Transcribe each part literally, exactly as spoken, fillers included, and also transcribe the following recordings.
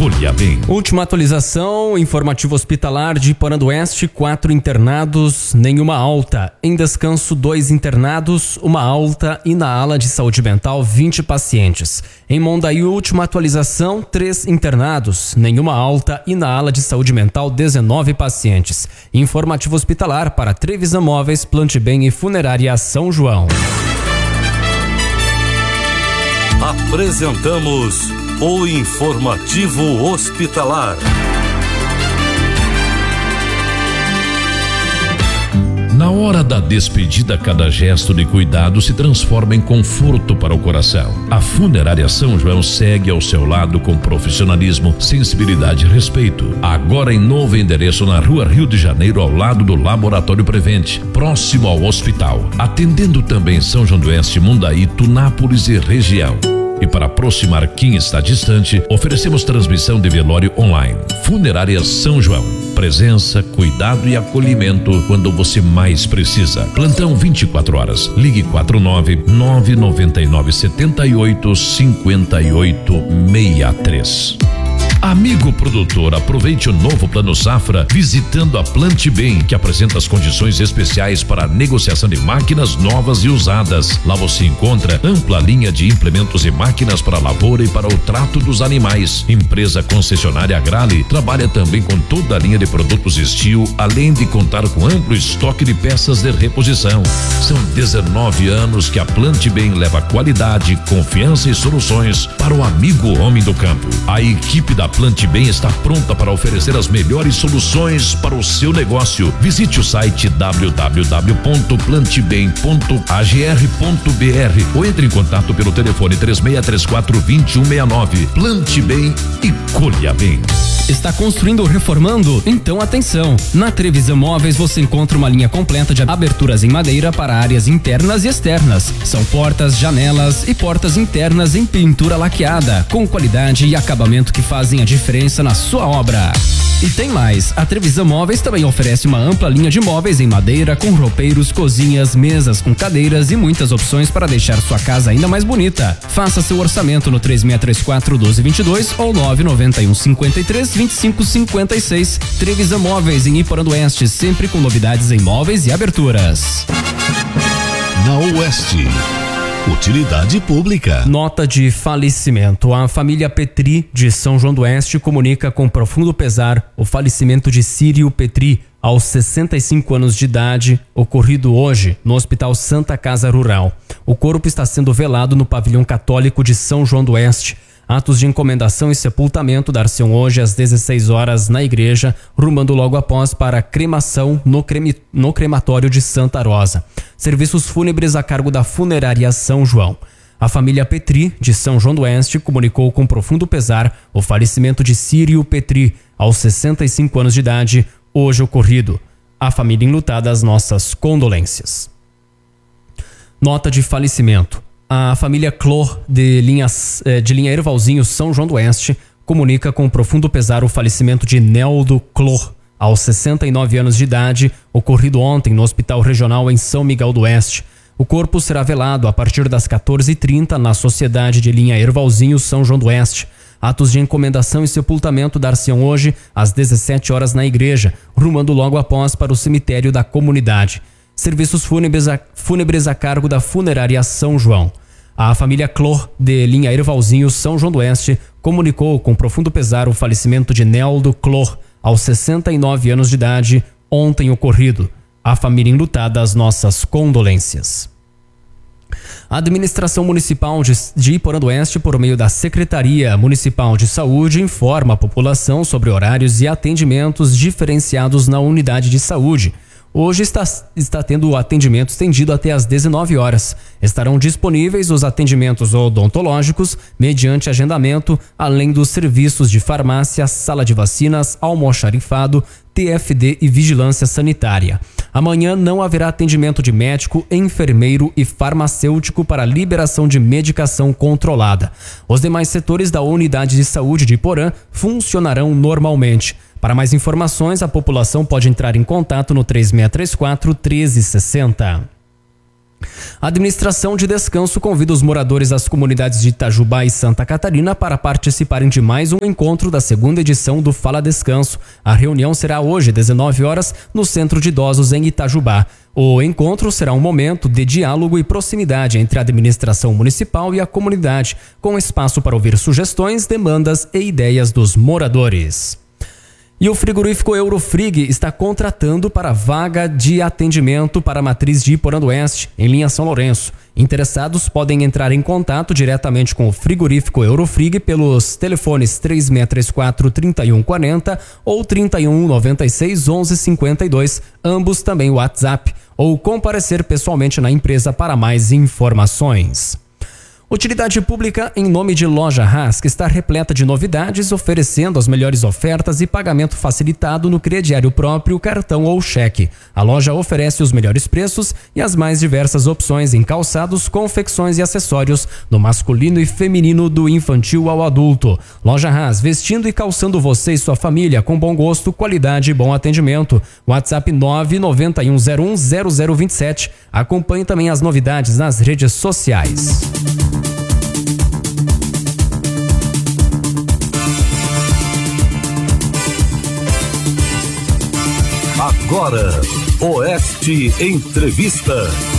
colha bem. Última atualização, informativo hospitalar de Iporã do Oeste, quatro internados, nenhuma alta. Em descanso, dois internados, uma alta e na ala de saúde mental, vinte pacientes. Em Mondaí, última atualização, três internados, nenhuma alta e na ala de saúde mental, dezenove pacientes. Informativo hospitalar para Trevisan Móveis, Plante Bem e Funerária São João. Apresentamos o informativo hospitalar. Na hora da despedida, cada gesto de cuidado se transforma em conforto para o coração. A Funerária São João segue ao seu lado com profissionalismo, sensibilidade e respeito. Agora em novo endereço na Rua Rio de Janeiro, ao lado do Laboratório Prevente, próximo ao hospital. Atendendo também São João do Oeste, Mondaí, Tunápolis e região. E para aproximar quem está distante, oferecemos transmissão de velório online. Funerária São João. Presença, cuidado e acolhimento quando você mais precisa. Plantão vinte e quatro horas. Ligue quatro nove nove nove nove sete oito cinco oito seis três. Amigo produtor, aproveite o novo Plano Safra visitando a Plante Bem, que apresenta as condições especiais para a negociação de máquinas novas e usadas. Lá você encontra ampla linha de implementos e máquinas para a lavoura e para o trato dos animais. Empresa concessionária Agrale trabalha também com toda a linha de produtos Steel, além de contar com amplo estoque de peças de reposição. São dezenove anos que a Plante Bem leva qualidade, confiança e soluções para o amigo homem do campo. A equipe da Plante Bem está pronta para oferecer as melhores soluções para o seu negócio. Visite o site w w w ponto plante bem ponto a g r ponto b r ou entre em contato pelo telefone três seis três quatro dois um seis nove. Plante Bem e colha bem. Está construindo ou reformando? Então atenção! Na Trevisan Móveis você encontra uma linha completa de aberturas em madeira para áreas internas e externas. São portas, janelas e portas internas em pintura laqueada, com qualidade e acabamento que fazem a diferença na sua obra. E tem mais, a Trevisan Móveis também oferece uma ampla linha de móveis em madeira com roupeiros, cozinhas, mesas com cadeiras e muitas opções para deixar sua casa ainda mais bonita. Faça seu orçamento no três seis três quatro um dois dois dois ou nove nove um cinco três vinte e cinco cinquenta e seis. Trevisan Móveis em Iporã do Oeste, sempre com novidades em móveis e aberturas. Na Oeste, utilidade pública. Nota de falecimento. A família Petri de São João do Oeste comunica com profundo pesar o falecimento de Círio Petri aos sessenta e cinco anos de idade, ocorrido hoje no Hospital Santa Casa Rural. O corpo está sendo velado no pavilhão católico de São João do Oeste. Atos de encomendação e sepultamento dar-se-ão hoje às dezesseis horas na igreja, rumando logo após para a cremação no, creme, no crematório de Santa Rosa. Serviços fúnebres a cargo da Funerária São João. A família Petri, de São João do Oeste, comunicou com profundo pesar o falecimento de Círio Petri, aos sessenta e cinco anos de idade, hoje ocorrido. A família enlutada, as nossas condolências. Nota de falecimento. A família Clor de, linhas, de linha Ervalzinho, São João do Oeste, comunica com profundo pesar o falecimento de Neldo Clor, aos sessenta e nove anos de idade, ocorrido ontem no Hospital Regional em São Miguel do Oeste. O corpo será velado a partir das quatorze e trinta na Sociedade de linha Ervalzinho, São João do Oeste. Atos de encomendação e sepultamento dar-se-ão hoje às dezessete horas na igreja, rumando logo após para o cemitério da comunidade. Serviços fúnebres a, fúnebres a cargo da Funerária São João. A família Clor, de linha Ervalzinho, São João do Oeste, comunicou com profundo pesar o falecimento de Neldo Clor, aos sessenta e nove anos de idade, ontem ocorrido. A família enlutada, as nossas condolências. A Administração Municipal de, de Iporã do Oeste, por meio da Secretaria Municipal de Saúde, informa a população sobre horários e atendimentos diferenciados na unidade de saúde. Hoje está, está tendo o atendimento estendido até às dezenove horas. Estarão disponíveis os atendimentos odontológicos mediante agendamento, além dos serviços de farmácia, sala de vacinas, almoxarifado, T F D e vigilância sanitária. Amanhã não haverá atendimento de médico, enfermeiro e farmacêutico para liberação de medicação controlada. Os demais setores da unidade de saúde de Iporã funcionarão normalmente. Para mais informações, a população pode entrar em contato no três seis três quatro um três seis zero. A administração de descanso convida os moradores das comunidades de Itajubá e Santa Catarina para participarem de mais um encontro da segunda edição do Fala Descanso. A reunião será hoje, dezenove horas, no Centro de Idosos em Itajubá. O encontro será um momento de diálogo e proximidade entre a administração municipal e a comunidade, com espaço para ouvir sugestões, demandas e ideias dos moradores. E o frigorífico Eurofrig está contratando para vaga de atendimento para a matriz de Iporã do Oeste, em linha São Lourenço. Interessados podem entrar em contato diretamente com o frigorífico Eurofrig pelos telefones três seis três quatro, três um quatro zero ou trinta e um, noventa e seis, onze, cinquenta e dois, ambos também o WhatsApp, ou comparecer pessoalmente na empresa para mais informações. Utilidade pública em nome de Loja Haas, que está repleta de novidades, oferecendo as melhores ofertas e pagamento facilitado no crediário próprio, cartão ou cheque. A loja oferece os melhores preços e as mais diversas opções em calçados, confecções e acessórios, do masculino e feminino, do infantil ao adulto. Loja Haas, vestindo e calçando você e sua família com bom gosto, qualidade e bom atendimento. WhatsApp nove nove um zero um zero zero dois sete. Acompanhe também as novidades nas redes sociais. Agora, Oeste Entrevista.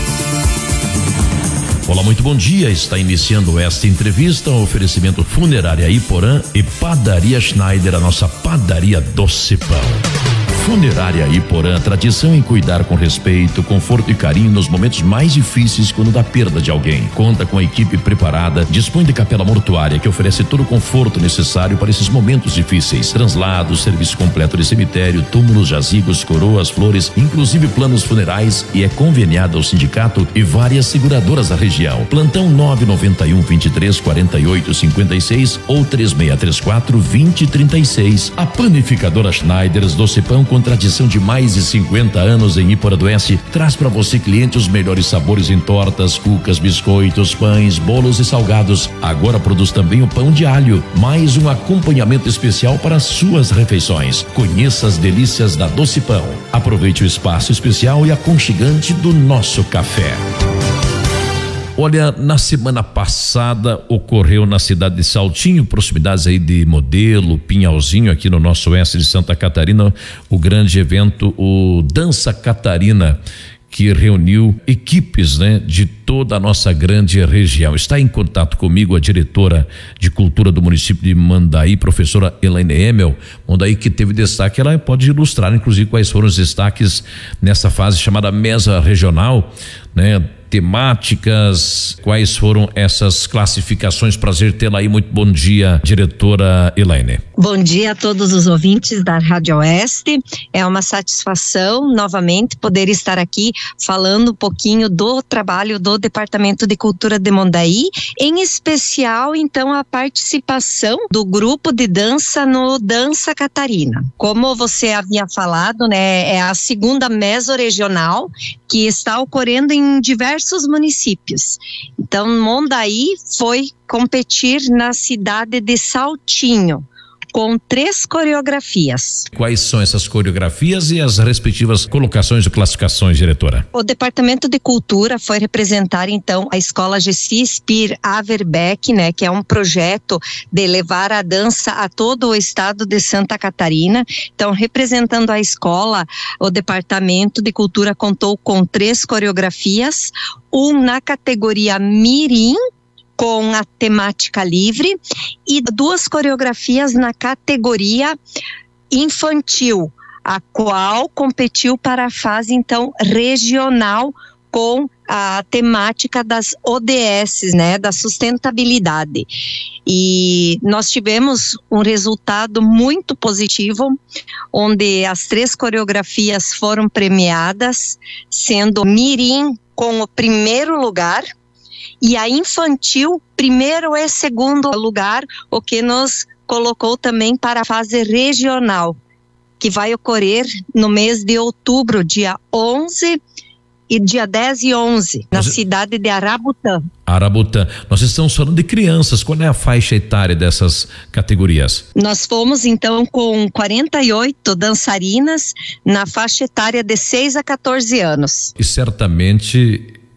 Olá, muito bom dia. Está iniciando esta entrevista, um oferecimento Funerária Iporã e Padaria Schneider, a nossa padaria Doce Pão. Funerária Iporã, tradição em cuidar com respeito, conforto e carinho nos momentos mais difíceis quando da perda de alguém. Conta com a equipe preparada, dispõe de capela mortuária que oferece todo o conforto necessário para esses momentos difíceis. Translados, serviço completo de cemitério, túmulos, jazigos, coroas, flores, inclusive planos funerais, e é conveniada ao sindicato e várias seguradoras da região. Plantão nove nove um, vinte e três, quarenta e oito, cinquenta e seis ou três seis três quatro, vinte, trinta e seis. A panificadora Schneiders Doce Pão, com tradição de mais de cinquenta anos em Iporã do Oeste, traz para você, cliente, os melhores sabores em tortas, cucas, biscoitos, pães, bolos e salgados. Agora produz também o pão de alho, mais um acompanhamento especial para as suas refeições. Conheça as delícias da Doce Pão. Aproveite o espaço especial e aconchegante do nosso café. Olha, na semana passada ocorreu na cidade de Saltinho, proximidades aí de Modelo, Pinhalzinho, aqui no nosso oeste de Santa Catarina, o grande evento, o Dança Catarina, que reuniu equipes, né, de toda a nossa grande região. Está em contato comigo a diretora de cultura do município de Mandaí, professora Elaine Emel. Mandaí, que teve destaque, ela pode ilustrar inclusive quais foram os destaques nessa fase chamada mesa regional, né? Temáticas, quais foram essas classificações? Prazer tê-la aí. Muito bom dia, diretora Elaine. Bom dia a todos os ouvintes da Rádio Oeste. É uma satisfação novamente poder estar aqui falando um pouquinho do trabalho do Departamento de Cultura de Mandaí, em especial então a participação do grupo de dança no Dança Catarina. Como você havia falado, né, é a segunda mesorregional que está ocorrendo em diversos municípios. Então, Mandaí foi competir na cidade de Saltinho, com três coreografias. Quais são essas coreografias e as respectivas colocações e classificações, diretora? O Departamento de Cultura foi representar, então, a Escola Gessi Spir Averbeck, né, que é um projeto de levar a dança a todo o estado de Santa Catarina. Então, representando a escola, o Departamento de Cultura contou com três coreografias, um na categoria Mirim, com a temática livre, e duas coreografias na categoria infantil, a qual competiu para a fase então regional com a temática das O D S, né, da sustentabilidade. E nós tivemos um resultado muito positivo, onde as três coreografias foram premiadas, sendo Mirim com o primeiro lugar, e a infantil, primeiro e segundo lugar, o que nos colocou também para a fase regional, que vai ocorrer no mês de outubro, dia onze e dia dez e onze, na Nós... cidade de Arabutã. Arabutã. Nós estamos falando de crianças. Qual é a faixa etária dessas categorias? Nós fomos então com quarenta e oito dançarinas na faixa etária de seis a quatorze anos. E certamente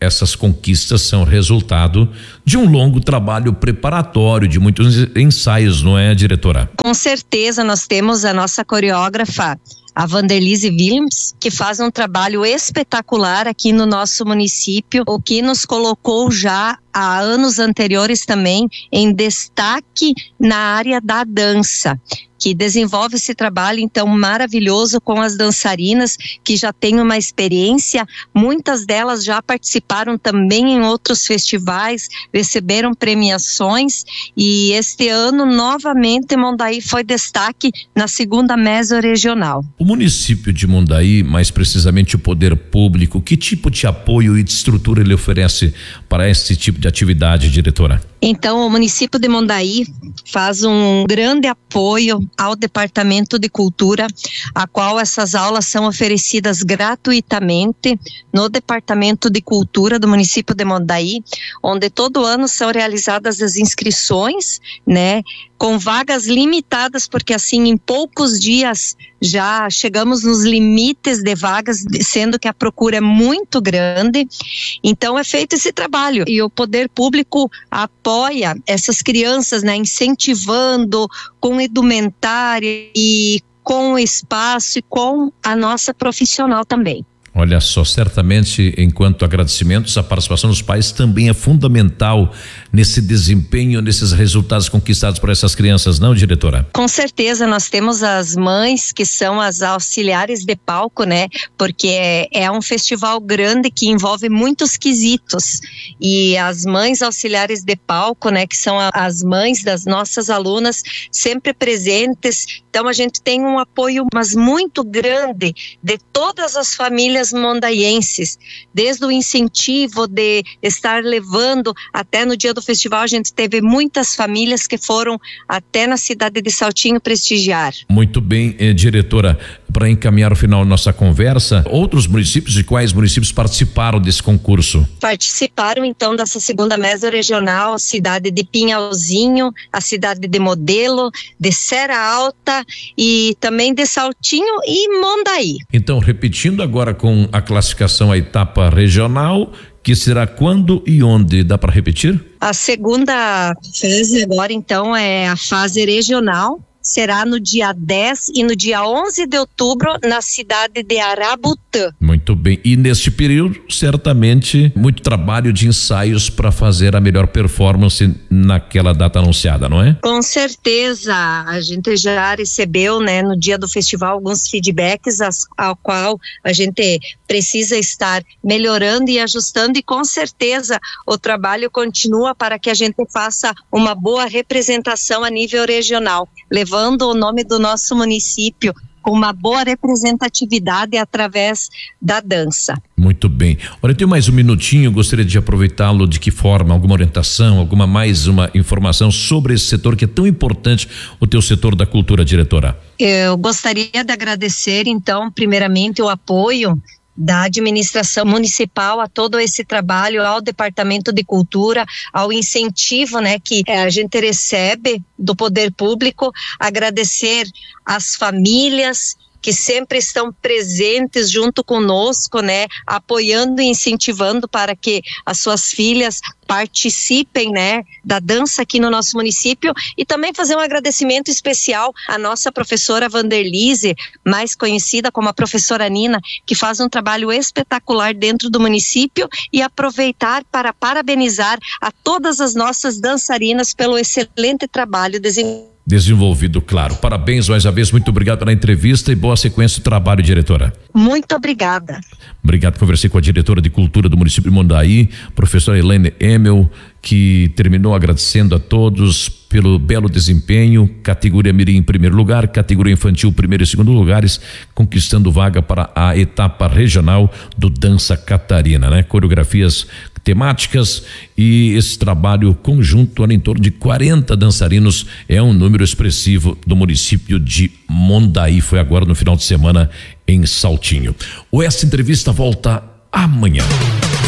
essas conquistas são resultado de um longo trabalho preparatório, de muitos ensaios, não é, diretora? Com certeza, nós temos a nossa coreógrafa, a Vanderlise Willems, que faz um trabalho espetacular aqui no nosso município, o que nos colocou já há anos anteriores também em destaque na área da dança, que desenvolve esse trabalho então maravilhoso com as dançarinas que já têm uma experiência, muitas delas já participaram também em outros festivais, receberam premiações, e este ano novamente Mondaí foi destaque na segunda mesorregional. O município de Mondaí, mais precisamente o poder público, que tipo de apoio e de estrutura ele oferece para esse tipo de atividade, diretora? Então, o município de Mondaí faz um grande apoio ao Departamento de Cultura, a qual essas aulas são oferecidas gratuitamente no Departamento de Cultura do município de Mondaí, onde todo ano são realizadas as inscrições, né, com vagas limitadas, porque assim em poucos dias já chegamos nos limites de vagas, sendo que a procura é muito grande. Então é feito esse trabalho e o poder público apoia essas crianças, né, incentivando com indumentária e com espaço e com a nossa profissional também. Olha só, certamente, enquanto agradecimentos, a participação dos pais também é fundamental nesse desempenho, nesses resultados conquistados por essas crianças, não, diretora? Com certeza, nós temos as mães que são as auxiliares de palco, né? Porque é, é um festival grande que envolve muitos quesitos, e as mães auxiliares de palco, né? Que são a, as mães das nossas alunas, sempre presentes. Então a gente tem um apoio, mas muito grande, de todas as famílias mondaienses, desde o incentivo de estar levando, até no dia do festival a gente teve muitas famílias que foram até na cidade de Saltinho prestigiar. Muito bem, eh, diretora, para encaminhar o final da nossa conversa, outros municípios, e quais municípios participaram desse concurso? Participaram então dessa segunda mesorregional, a cidade de Pinhalzinho, a cidade de Modelo, de Serra Alta e também de Saltinho e Mondaí. Então, repetindo agora com a classificação, a etapa regional, que será quando e onde? Dá para repetir? A segunda fase agora então é a fase regional, será no dia dez e no dia onze de outubro na cidade de Arabutã. Muito bem, e neste período certamente muito trabalho de ensaios para fazer a melhor performance naquela data anunciada, não é? Com certeza, a gente já recebeu, né, no dia do festival alguns feedbacks as, ao qual a gente precisa estar melhorando e ajustando, e com certeza o trabalho continua para que a gente faça uma boa representação a nível regional, levando o nome do nosso município com uma boa representatividade através da dança. Muito bem. Olha, eu tenho mais um minutinho, gostaria de aproveitá-lo. De que forma? Alguma orientação, alguma mais uma informação sobre esse setor que é tão importante, o teu setor da cultura, diretora? Eu gostaria de agradecer, então, primeiramente o apoio da administração municipal a todo esse trabalho, ao Departamento de Cultura, ao incentivo, né, que é, a gente recebe do poder público. Agradecer às famílias que sempre estão presentes junto conosco, né, apoiando e incentivando para que as suas filhas participem, né, da dança aqui no nosso município, e também fazer um agradecimento especial à nossa professora Vanderlise, mais conhecida como a professora Nina, que faz um trabalho espetacular dentro do município, e aproveitar para parabenizar a todas as nossas dançarinas pelo excelente trabalho desenvolvido. Desenvolvido, claro. Parabéns mais uma vez, muito obrigado pela entrevista e boa sequência de trabalho, diretora. Muito obrigada. Obrigado, conversei com a diretora de cultura do município de Mondaí, professora Elaine Emel, que terminou agradecendo a todos pelo belo desempenho, categoria mirim em primeiro lugar, categoria infantil primeiro e segundo lugares, conquistando vaga para a etapa regional do Dança Catarina, né? Coreografias temáticas e esse trabalho conjunto, em torno de quarenta dançarinos, é um número expressivo do município de Mondaí. Foi agora no final de semana em Saltinho. O Essa Entrevista volta amanhã.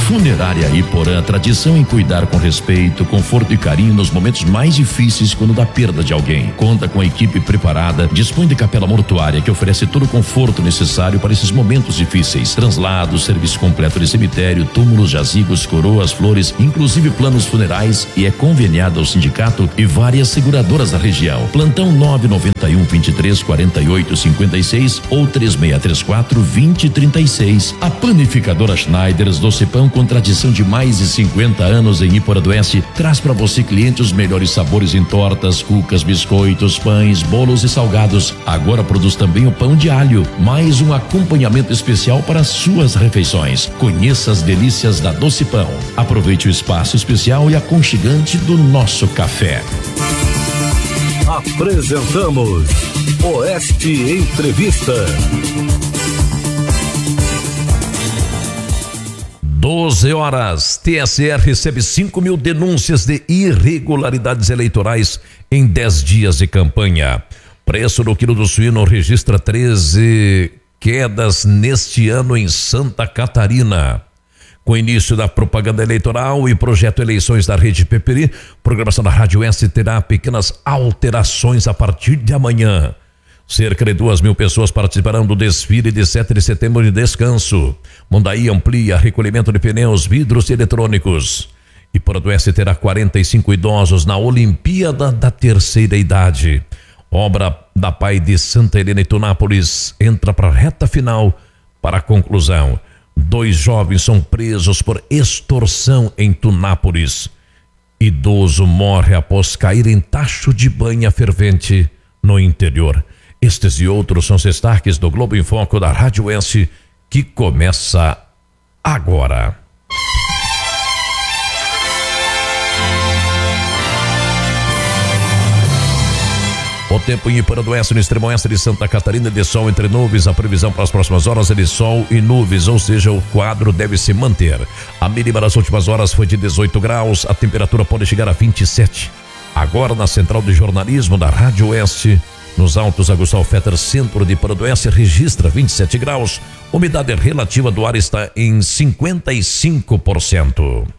Funerária Iporã, tradição em cuidar com respeito, conforto e carinho nos momentos mais difíceis quando da perda de alguém. Conta com a equipe preparada, dispõe de capela mortuária que oferece todo o conforto necessário para esses momentos difíceis. Translados, serviço completo de cemitério, túmulos, jazigos, coroas, flores, inclusive planos funerais, e é conveniado ao sindicato e várias seguradoras da região. Plantão nove nove um, vinte e três, quarenta e oito, cinquenta e seis ou três seis três quatro, vinte, trinta e seis. A panificadora Schneiders Doce Pão, com tradição de mais de cinquenta anos em Iporã do Oeste, traz para você, cliente, os melhores sabores em tortas, cucas, biscoitos, pães, bolos e salgados. Agora produz também o pão de alho, mais um acompanhamento especial para suas refeições. Conheça as delícias da Doce Pão. Aproveite o espaço especial e aconchegante do nosso café. Apresentamos Oeste Entrevista. doze horas. T S E recebe cinco mil denúncias de irregularidades eleitorais em dez dias de campanha. Preço do quilo do suíno registra treze quedas neste ano em Santa Catarina. Com o início da propaganda eleitoral e projeto Eleições da Rede Peperi, programação da Rádio Oeste terá pequenas alterações a partir de amanhã. Cerca de duas mil pessoas participarão do desfile de sete de setembro de descanso. Mondaí amplia recolhimento de pneus, vidros e eletrônicos. Iporã do Oeste terá quarenta e cinco idosos na Olimpíada da Terceira Idade. Obra da Pai de Santa Helena e Tunápolis entra para a reta final para a conclusão. Dois jovens são presos por extorsão em Tunápolis. Idoso morre após cair em tacho de banha fervente no interior. Estes e outros são os destaques do Globo em Foco da Rádio Oeste, que começa agora. O tempo em Iporã do Oeste, no extremo oeste de Santa Catarina, de sol entre nuvens. A previsão para as próximas horas é de sol e nuvens, ou seja, o quadro deve se manter. A mínima das últimas horas foi de dezoito graus, a temperatura pode chegar a vinte e sete. Agora na Central de Jornalismo da Rádio Oeste, nos Altos Agostal Fetter, centro de Iporã do Oeste, registra vinte e sete graus. Umidade relativa do ar está em cinquenta e cinco por cento.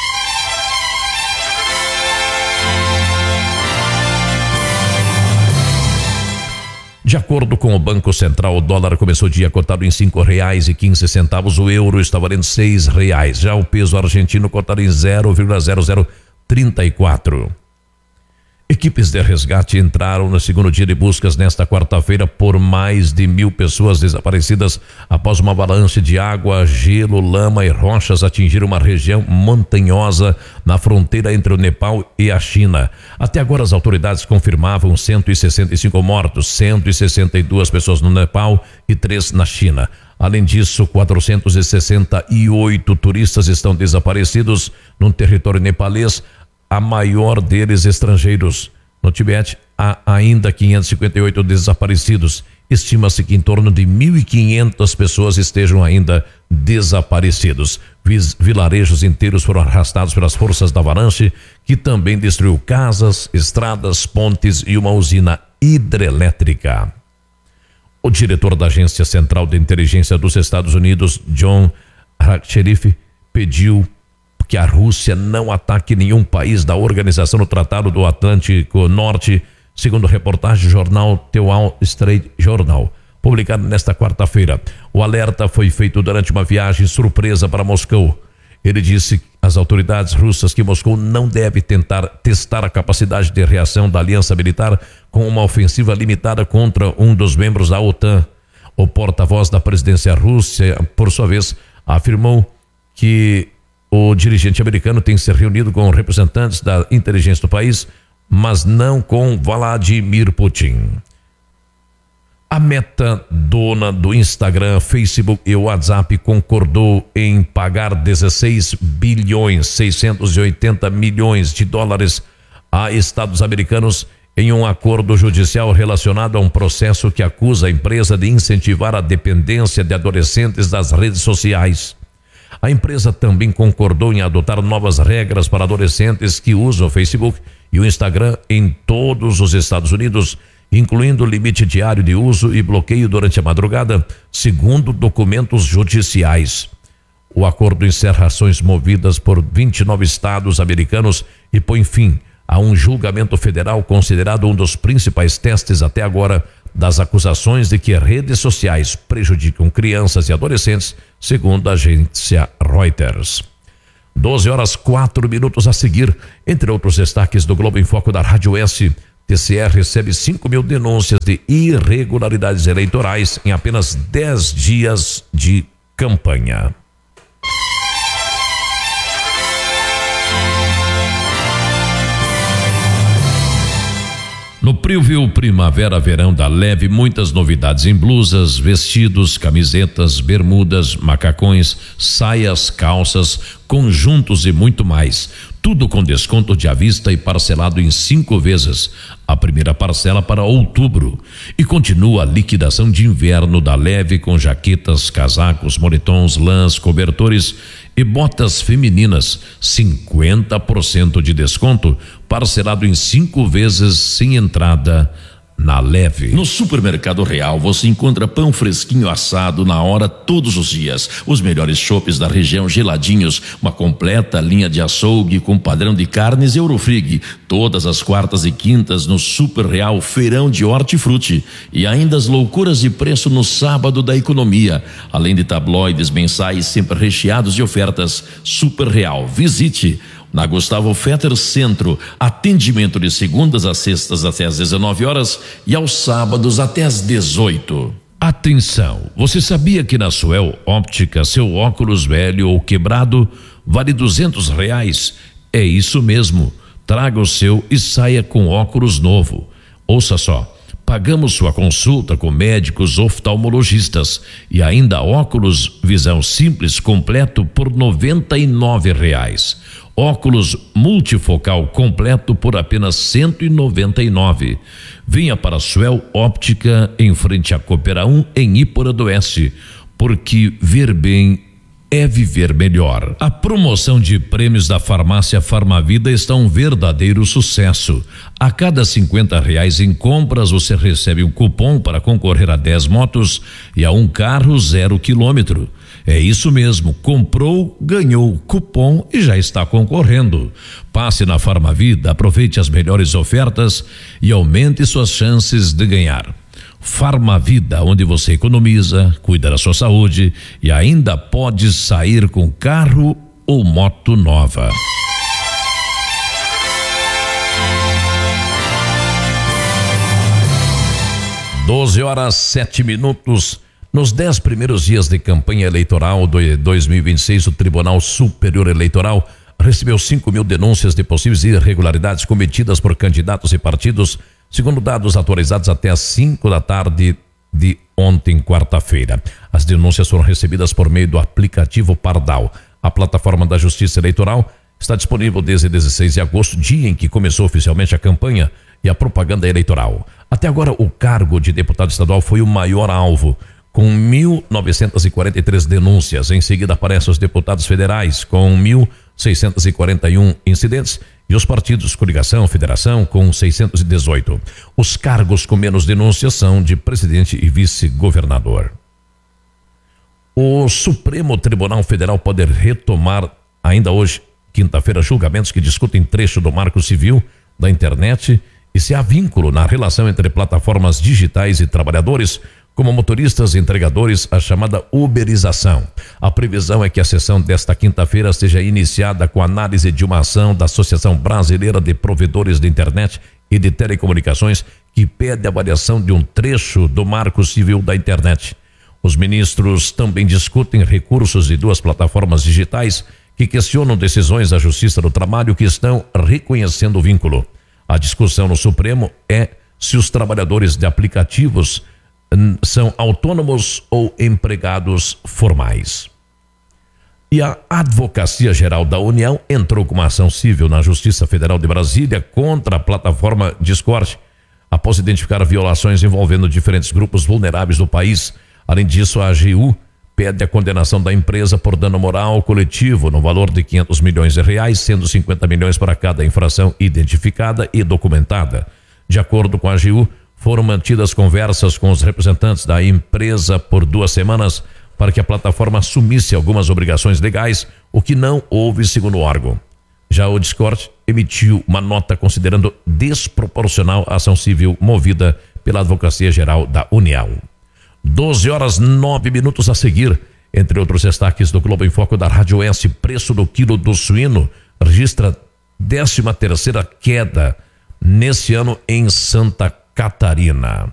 De acordo com o Banco Central, o dólar começou o dia cotado em cinco reais e quinze centavos. O euro está valendo seis reais. Já o peso argentino cotado em zero vírgula zero zero trinta e quatro. Equipes de resgate entraram no segundo dia de buscas nesta quarta-feira por mais de mil pessoas desaparecidas após uma avalanche de água, gelo, lama e rochas atingir uma região montanhosa na fronteira entre o Nepal e a China. Até agora as autoridades confirmavam cento e sessenta e cinco mortos, cento e sessenta e duas pessoas no Nepal e três na China. Além disso, quatrocentos e sessenta e oito turistas estão desaparecidos no território nepalês, a maior deles estrangeiros. No Tibete, há ainda quinhentos e cinquenta e oito desaparecidos. Estima-se que em torno de mil e quinhentas pessoas estejam ainda desaparecidos. Vilarejos inteiros foram arrastados pelas forças da avalanche, que também destruiu casas, estradas, pontes e uma usina hidrelétrica. O diretor da Agência Central de Inteligência dos Estados Unidos, John Ratcliffe, pediu que a Rússia não ataque nenhum país da Organização do Tratado do Atlântico Norte, segundo reportagem do jornal The Wall Street Journal, publicado nesta quarta-feira. O alerta foi feito durante uma viagem surpresa para Moscou. Ele disse às autoridades russas que Moscou não deve tentar testar a capacidade de reação da aliança militar com uma ofensiva limitada contra um dos membros da OTAN. O porta-voz da presidência russa, por sua vez, afirmou que o dirigente americano tem se reunido com representantes da inteligência do país, mas não com Vladimir Putin. A Meta, dona do Instagram, Facebook e WhatsApp, concordou em pagar dezesseis bilhões seiscentos e oitenta milhões de dólares a estados americanos em um acordo judicial relacionado a um processo que acusa a empresa de incentivar a dependência de adolescentes das redes sociais. A empresa também concordou em adotar novas regras para adolescentes que usam o Facebook e o Instagram em todos os Estados Unidos, incluindo limite diário de uso e bloqueio durante a madrugada, segundo documentos judiciais. O acordo encerra ações movidas por vinte e nove estados americanos e põe fim a um julgamento federal considerado um dos principais testes até agora das acusações de que redes sociais prejudicam crianças e adolescentes, segundo a agência Reuters. doze horas quatro minutos a seguir, entre outros destaques do Globo em Foco da Rádio S, T C E recebe cinco mil denúncias de irregularidades eleitorais em apenas dez dias de campanha. No Preview Primavera-Verão da Leve, muitas novidades em blusas, vestidos, camisetas, bermudas, macacões, saias, calças, conjuntos e muito mais. Tudo com desconto de à vista e parcelado em cinco vezes. A primeira parcela para outubro. E continua a liquidação de inverno da Leve com jaquetas, casacos, moletons, lãs, cobertores e botas femininas. cinquenta por cento de desconto, parcelado em cinco vezes sem entrada na Leve. No Supermercado Real você encontra pão fresquinho assado na hora todos os dias, os melhores chopes da região geladinhos, uma completa linha de açougue com padrão de carnes Eurofrig, todas as quartas e quintas no Super Real Feirão de Hortifruti, e ainda as loucuras de preço no sábado da economia, além de tabloides mensais sempre recheados de ofertas. Super Real, visite na Gustavo Fetter Centro, atendimento de segundas a sextas até às dezenove horas e aos sábados até às dezoito. Atenção, você sabia que na Suel Óptica seu óculos velho ou quebrado vale duzentos reais? É isso mesmo, traga o seu e saia com óculos novo. Ouça só, pagamos sua consulta com médicos oftalmologistas e ainda óculos visão simples completo por noventa e nove reais. Óculos multifocal completo por apenas cento e noventa e nove. Venha para a Suel Óptica em frente à Coopera um em Ípora do Oeste, porque ver bem é viver melhor. A promoção de prêmios da farmácia Farmavida está um verdadeiro sucesso. A cada cinquenta reais em compras você recebe um cupom para concorrer a dez motos e a um carro zero quilômetro. É isso mesmo, comprou, ganhou cupom e já está concorrendo. Passe na Farmavida, aproveite as melhores ofertas e aumente suas chances de ganhar. Farmavida, onde você economiza, cuida da sua saúde e ainda pode sair com carro ou moto nova. doze horas sete minutos. Nos dez primeiros dias de campanha eleitoral de dois mil e vinte e seis, o Tribunal Superior Eleitoral recebeu cinco mil denúncias de possíveis irregularidades cometidas por candidatos e partidos, segundo dados atualizados até às cinco da tarde de ontem, quarta-feira. As denúncias foram recebidas por meio do aplicativo Pardal. A plataforma da Justiça Eleitoral está disponível desde dezesseis de agosto, dia em que começou oficialmente a campanha e a propaganda eleitoral. Até agora, o cargo de deputado estadual foi o maior alvo, com mil novecentas e quarenta e três denúncias. Em seguida aparecem os deputados federais, com mil seiscentos e quarenta e um incidentes, e os partidos coligação, federação, com seiscentos e dezoito. Os cargos com menos denúncias são de presidente e vice-governador. O Supremo Tribunal Federal pode retomar ainda hoje, quinta-feira, julgamentos que discutem trecho do Marco Civil da internet e se há vínculo na relação entre plataformas digitais e trabalhadores, como motoristas e entregadores, a chamada uberização. A previsão é que a sessão desta quinta-feira seja iniciada com análise de uma ação da Associação Brasileira de Provedores de Internet e de Telecomunicações, que pede a avaliação de um trecho do Marco Civil da Internet. Os ministros também discutem recursos de duas plataformas digitais que questionam decisões da Justiça do Trabalho que estão reconhecendo o vínculo. A discussão no Supremo é se os trabalhadores de aplicativos são autônomos ou empregados formais. E a Advocacia Geral da União entrou com uma ação civil na Justiça Federal de Brasília contra a plataforma Discord, após identificar violações envolvendo diferentes grupos vulneráveis do país. Além disso, a A G U pede a condenação da empresa por dano moral coletivo no valor de quinhentos milhões de reais, sendo cinquenta milhões para cada infração identificada e documentada. De acordo com a A G U, foram mantidas conversas com os representantes da empresa por duas semanas para que a plataforma assumisse algumas obrigações legais, o que não houve, segundo o órgão. Já o Discord emitiu uma nota considerando desproporcional a ação civil movida pela Advocacia Geral da União. doze horas nove minutos a seguir. Entre outros destaques do Globo em Foco da Rádio Oeste, preço do quilo do suíno registra décima terceira queda nesse ano em Santa Catarina.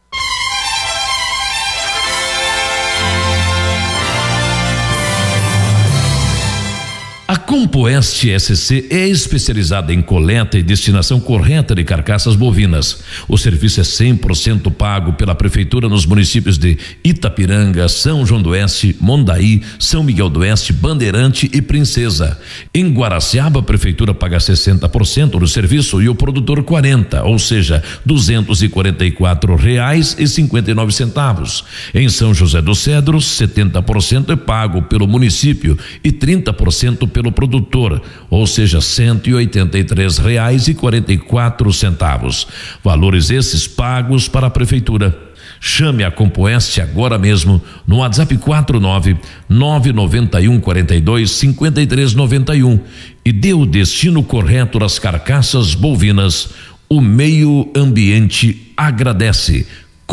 A Compoeste S C é especializada em coleta e destinação correta de carcaças bovinas. O serviço é cem por cento pago pela Prefeitura nos municípios de Itapiranga, São João do Oeste, Mondaí, São Miguel do Oeste, Bandeirante e Princesa. Em Guaraciaba, a Prefeitura paga sessenta por cento do serviço e o produtor quarenta por cento, ou seja, duzentos e quarenta e quatro reais e cinquenta e nove centavos. Em São José dos Cedros, setenta por cento é pago pelo município e trinta por cento pelo produtor, ou seja, cento e oitenta e três reais e quarenta e quatro centavos. Valores esses pagos para a Prefeitura. Chame a Compoeste agora mesmo no WhatsApp quatro nove nove nove um quatro dois cinco três nove um e dê o destino correto das carcaças bovinas. O meio ambiente agradece.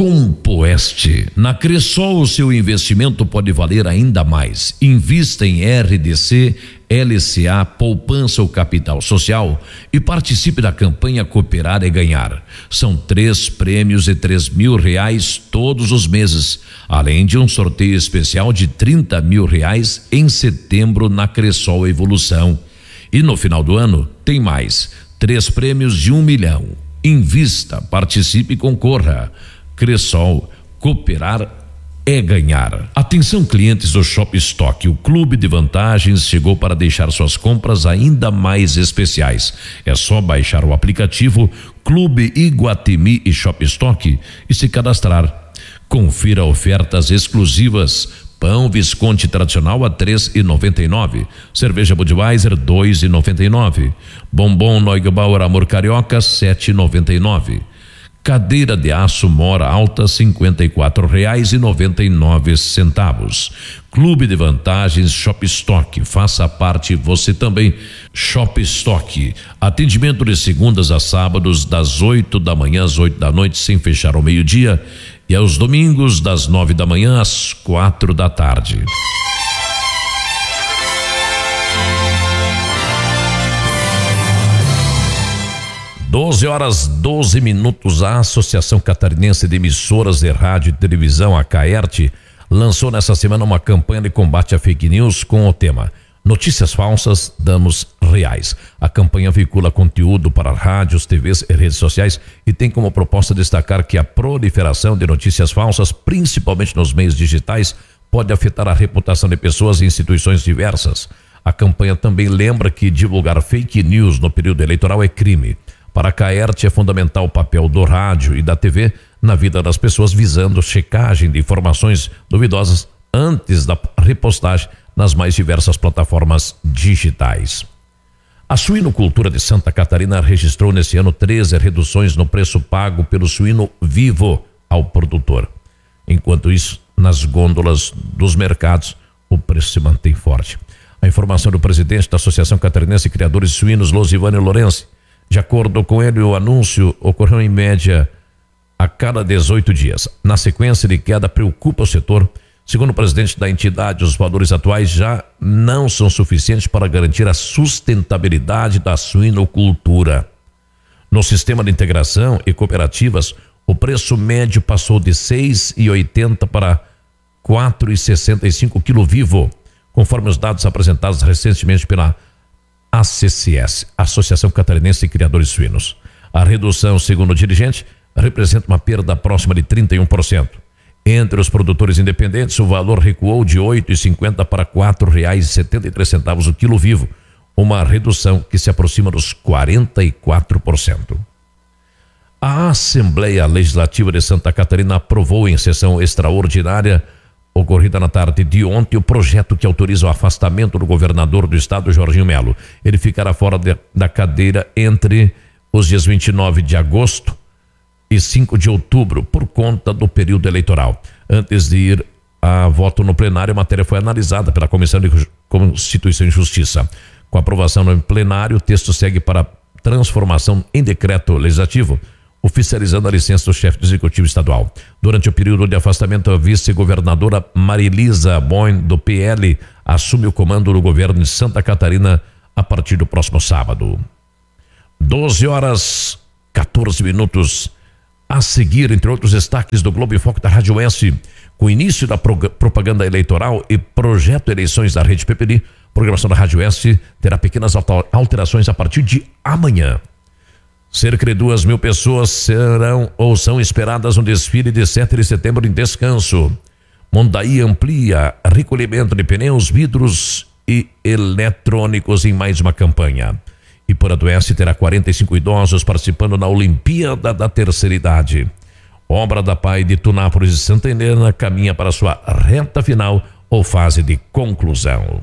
Compoeste. Na Cressol, o seu investimento pode valer ainda mais. Invista em R D C, L C A, poupança ou capital social e participe da campanha Cooperar é Ganhar. São três prêmios de três mil reais todos os meses, além de um sorteio especial de trinta mil reais em setembro na Cressol Evolução. E no final do ano tem mais, três prêmios de um milhão. Invista, participe e concorra. Cressol, cooperar é ganhar. Atenção, clientes do Shop Stock, o Clube de Vantagens chegou para deixar suas compras ainda mais especiais. É só baixar o aplicativo Clube Iguatemi e Shop Stock e se cadastrar. Confira ofertas exclusivas. Pão Visconti tradicional a três reais e noventa e nove centavos. Cerveja Budweiser dois reais e noventa e nove centavos. Bombom Neugebauer Amor Carioca sete reais e noventa e nove centavos. Cadeira de aço Mora Alta cinquenta e quatro reais e noventa e nove centavos. Clube de Vantagens Shop Stock, faça parte você também. Shop Stock, atendimento de segundas a sábados das oito da manhã às oito da noite sem fechar ao meio-dia e aos domingos das nove da manhã às quatro da tarde. doze horas doze minutos. A Associação Catarinense de Emissoras de Rádio e Televisão, a CAERT, lançou nessa semana uma campanha de combate a fake news com o tema Notícias Falsas, Danos Reais. A campanha veicula conteúdo para rádios, T Vs e redes sociais e tem como proposta destacar que a proliferação de notícias falsas, principalmente nos meios digitais, pode afetar a reputação de pessoas e instituições diversas. A campanha também lembra que divulgar fake news no período eleitoral é crime. Para a CAERT é fundamental o papel do rádio e da T V na vida das pessoas, visando checagem de informações duvidosas antes da repostagem nas mais diversas plataformas digitais. A suinocultura de Santa Catarina registrou nesse ano treze reduções no preço pago pelo suíno vivo ao produtor. Enquanto isso, nas gôndolas dos mercados, o preço se mantém forte. A informação do presidente da Associação Catarinense de Criadores de Suínos, Losivane Lourenço. De acordo com ele, o anúncio ocorreu em média a cada dezoito dias. Na sequência de queda, preocupa o setor. Segundo o presidente da entidade, os valores atuais já não são suficientes para garantir a sustentabilidade da suinocultura. No sistema de integração e cooperativas, o preço médio passou de seis reais e oitenta centavos para quatro reais e sessenta e cinco centavos quilo vivo, conforme os dados apresentados recentemente pela A C C S, Associação Catarinense de Criadores de Suínos. A redução, segundo o dirigente, representa uma perda próxima de trinta e um por cento. Entre os produtores independentes, o valor recuou de oito reais e cinquenta centavos para quatro reais e setenta e três centavos o quilo vivo, uma redução que se aproxima dos quarenta e quatro por cento. A Assembleia Legislativa de Santa Catarina aprovou em sessão extraordinária ocorrida na tarde de ontem o projeto que autoriza o afastamento do governador do estado, Jorginho Melo. Ele ficará fora de, da cadeira entre os dias vinte e nove de agosto e cinco de outubro por conta do período eleitoral. Antes de ir a voto no plenário, a matéria foi analisada pela Comissão de Constituição e Justiça. Com aprovação no plenário, o texto segue para transformação em decreto legislativo, oficializando a licença do chefe do Executivo Estadual. Durante o período de afastamento, a vice-governadora Marilisa Boin, do P L, assume o comando do governo de Santa Catarina a partir do próximo sábado. doze horas, quatorze minutos. A seguir, entre outros destaques do Globo em Foco da Rádio Oeste, com o início da pro- propaganda eleitoral e projeto eleições da Rede P P D, programação da Rádio Oeste terá pequenas alterações a partir de amanhã. Cerca de duas mil pessoas serão ou são esperadas no desfile de sete de setembro em Descanso. Mondaí amplia recolhimento de pneus, vidros e eletrônicos em mais uma campanha. E por Adoeste terá quarenta e cinco idosos participando na Olimpíada da Terceira Idade. Obra da Pai de Tunápolis e Santa Helena caminha para sua reta final ou fase de conclusão.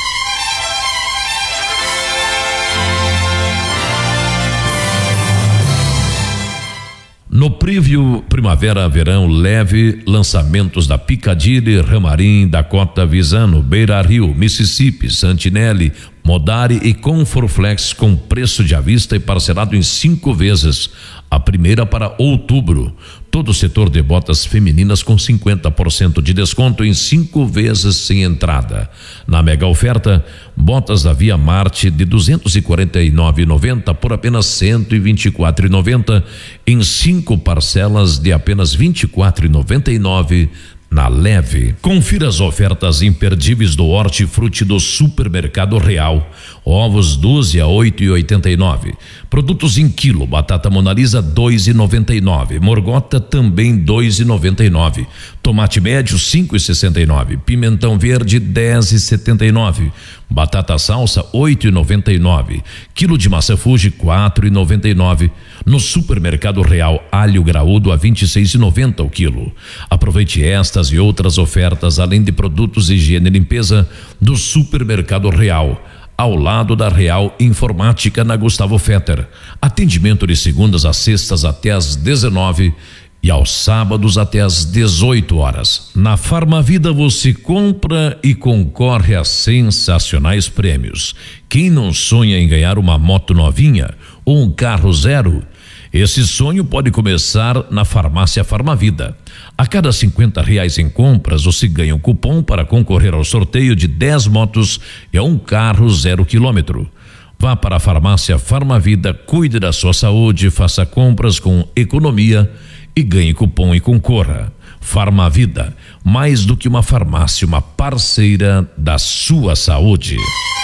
No preview Primavera-Verão leve, lançamentos da Piccadilly, Ramarim, Dakota, Visano, Beira Rio, Mississippi, Santinelli, Modari e Comfortflex com preço de à vista e parcelado em cinco vezes. A primeira para outubro. Todo o setor de botas femininas com cinquenta por cento de desconto em cinco vezes sem entrada. Na mega oferta, botas da Via Marte de duzentos e quarenta e nove reais e noventa centavos por apenas cento e vinte e quatro reais e noventa centavos em cinco parcelas de apenas vinte e quatro reais e noventa e nove centavos. Na Leve. Confira as ofertas imperdíveis do Hortifruti do Supermercado Real. Ovos doze a oito e oitenta e nove. Produtos em quilo, batata Monalisa dois e noventa e nove. Morgota também dois e noventa e nove. Tomate médio cinco e sessenta e nove. Pimentão verde dez e setenta e nove. Batata salsa oito e noventa e nove. Quilo de maçã Fuji quatro e noventa e nove. No Supermercado Real, alho graúdo a vinte e seis e noventa o quilo. Aproveite estas e outras ofertas, além de produtos de higiene e limpeza do Supermercado Real, ao lado da Real Informática na Gustavo Fetter. Atendimento de segundas a sextas até às dezenove e aos sábados até às dezoito horas. Na Farmavida você compra e concorre a sensacionais prêmios. Quem não sonha em ganhar uma moto novinha ou um carro zero? Esse sonho pode começar na Farmácia Farmavida. A cada cinquenta reais em compras, você ganha um cupom para concorrer ao sorteio de dez motos e a um carro zero quilômetro. Vá para a Farmácia Farmavida, cuide da sua saúde, faça compras com economia e ganhe cupom e concorra. Farmavida, mais do que uma farmácia, uma parceira da sua saúde.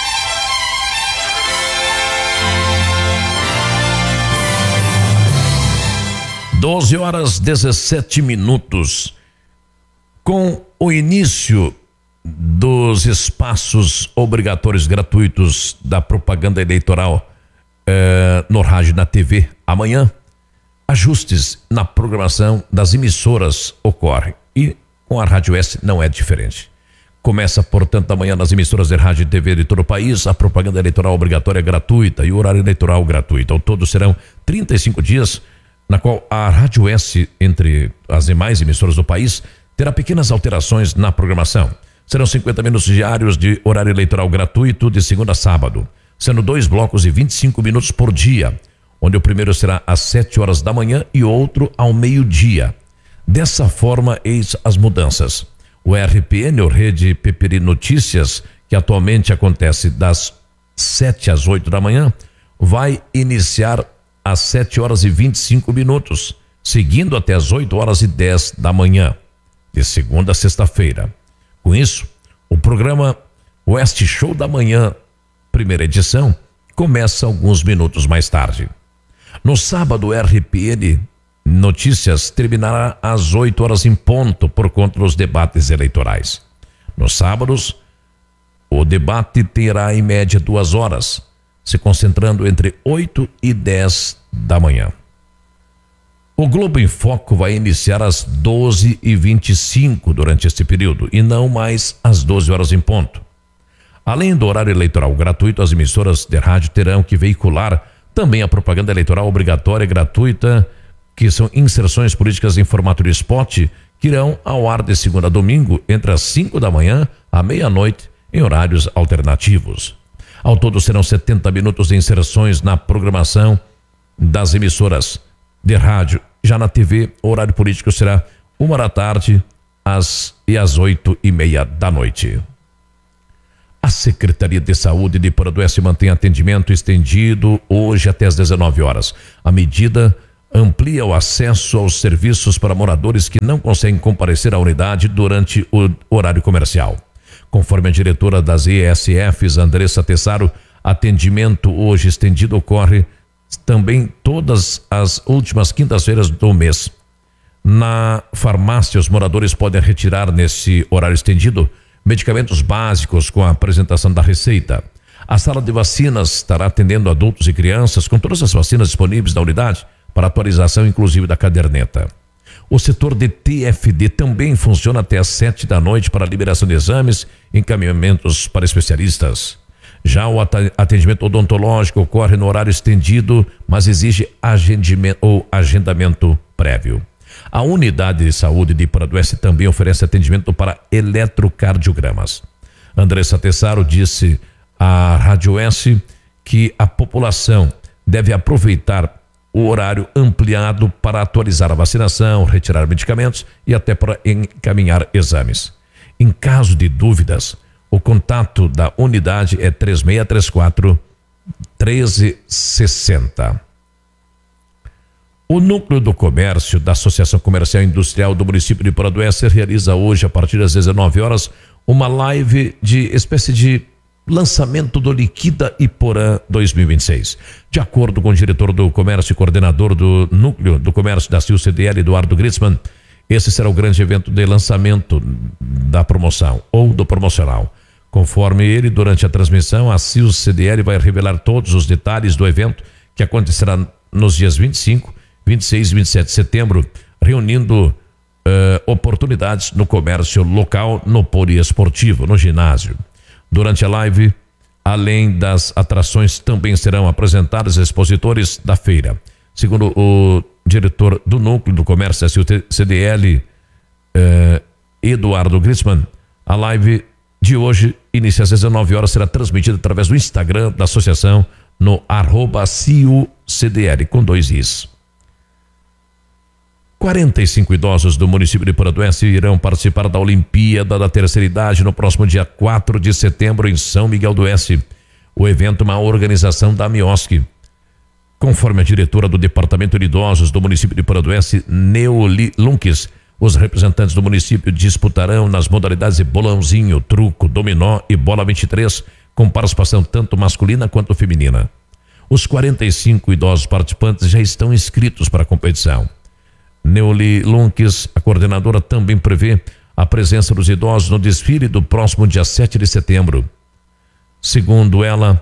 doze horas dezessete minutos. Com o início dos espaços obrigatórios gratuitos da propaganda eleitoral eh, no rádio e na T V amanhã, ajustes na programação das emissoras ocorrem e com a Rádio Oeste não é diferente. Começa, portanto, amanhã nas emissoras de rádio e T V de todo o país a propaganda eleitoral obrigatória gratuita e o horário eleitoral gratuito. Ao todo serão trinta e cinco dias na qual a Rádio Oeste, entre as demais emissoras do país, terá pequenas alterações na programação. Serão cinquenta minutos diários de horário eleitoral gratuito de segunda a sábado, sendo dois blocos de vinte e cinco minutos por dia, onde o primeiro será às sete horas da manhã e outro ao meio-dia. Dessa forma, eis as mudanças. O R P N, ou Rede P P D Notícias, que atualmente acontece das sete às oito da manhã, vai iniciar às sete horas e vinte e cinco minutos, seguindo até às oito horas e dez da manhã, de segunda a sexta-feira. Com isso, o programa Oeste Show da Manhã, primeira edição, começa alguns minutos mais tarde. No sábado, o R P N Notícias terminará às oito horas em ponto por conta dos debates eleitorais. Nos sábados, o debate terá em média duas horas, se concentrando entre oito e dez da manhã. O Globo em Foco vai iniciar às doze e vinte e cinco durante este período e não mais às doze horas em ponto. Além do horário eleitoral gratuito, as emissoras de rádio terão que veicular também a propaganda eleitoral obrigatória e gratuita, que são inserções políticas em formato de spot, que irão ao ar de segunda a domingo, entre as cinco da manhã à meia-noite, em horários alternativos. Ao todo serão setenta minutos de inserções na programação das emissoras de rádio. Já na T V, o horário político será uma da tarde às, e às oito e meia da noite. A Secretaria de Saúde de Porã do Oeste mantém atendimento estendido hoje até às dezenove horas. A medida amplia o acesso aos serviços para moradores que não conseguem comparecer à unidade durante o horário comercial. Conforme a diretora das E S Fs, Andressa Tessaro, atendimento hoje estendido ocorre também todas as últimas quintas-feiras do mês. Na farmácia, os moradores podem retirar nesse horário estendido medicamentos básicos com a apresentação da receita. A sala de vacinas estará atendendo adultos e crianças com todas as vacinas disponíveis da unidade para atualização inclusive da caderneta. O setor de T F D também funciona até às sete da noite para liberação de exames e encaminhamentos para especialistas. Já o atendimento odontológico ocorre no horário estendido, mas exige agendamento ou agendamento prévio. A unidade de saúde de Porã do Oeste também oferece atendimento para eletrocardiogramas. Andressa Tessaro disse à Rádio Oeste que a população deve aproveitar o horário ampliado para atualizar a vacinação, retirar medicamentos e até para encaminhar exames. Em caso de dúvidas, o contato da unidade é três seis três quatro, um três seis zero. O Núcleo do Comércio da Associação Comercial e Industrial do município de Porã do Oeste realiza hoje, a partir das dezenove horas, uma live de espécie de lançamento do Liquida Iporã dois mil e vinte e seis. De acordo com o diretor do comércio e coordenador do Núcleo do Comércio da C I U C D L, Eduardo Gritzmann, esse será o grande evento de lançamento da promoção ou do promocional. Conforme ele, durante a transmissão, a C I U C D L vai revelar todos os detalhes do evento que acontecerá nos dias vinte e cinco, vinte e seis e vinte e sete de setembro, reunindo uh, oportunidades no comércio local, no poliesportivo, no ginásio. Durante a live, além das atrações, também serão apresentados expositores da feira. Segundo o diretor do Núcleo do Comércio da C I U C D L, eh, Eduardo Gritzmann, a live de hoje, inicia às dezenove horas, será transmitida através do Instagram da associação no arroba C I U C D L, com dois Is. quarenta e cinco idosos do município de Porã do Oeste irão participar da Olimpíada da Terceira Idade no próximo dia quatro de setembro em São Miguel do Oeste. O evento é uma organização da Miosc. Conforme a diretora do Departamento de Idosos do município de Porã do Oeste, Neoli Lunques, os representantes do município disputarão nas modalidades de bolãozinho, truco, dominó e bola vinte e três, com participação tanto masculina quanto feminina. Os quarenta e cinco idosos participantes já estão inscritos para a competição. Neoli Lunques, a coordenadora, também prevê a presença dos idosos no desfile do próximo dia sete de setembro. Segundo ela,